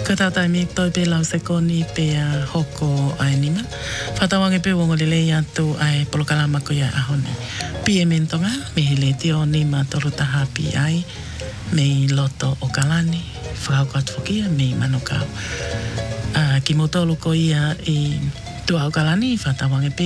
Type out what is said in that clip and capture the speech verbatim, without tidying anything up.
Ka tata mi toi pe lau se koni pe a hoko ai nima. Whatawange pe wongo lele i atu ai polokalama ko ia ahone. Pi e mentonga, me hele te o ni ma toru taha pi ai, me i loto o kalani, whakau atu whakia, me i manukau. Uh, ki motolu ko ia i tua o kalani, whatawange pe